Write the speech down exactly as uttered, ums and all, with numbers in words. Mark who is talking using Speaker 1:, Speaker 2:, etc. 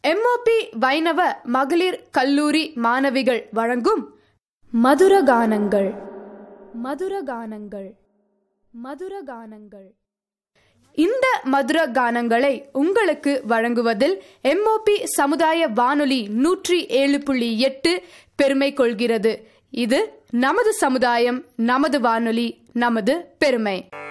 Speaker 1: MOP வைணவ மகளிர் கல்லூரி மாணவிகள் வழங்கும் மதுரகானங்கள் மதுரகானங்கள் மதுரகானங்கள் இந்த மதுர கானங்களை உங்களுக்கு வழங்குவதில் எம்ஓபி சமுதாய வானொலி நூற்றி ஏழு புள்ளி எட்டு பெருமை கொள்கிறது. இது நமது சமுதாயம், நமது வானொலி, நமது பெருமை.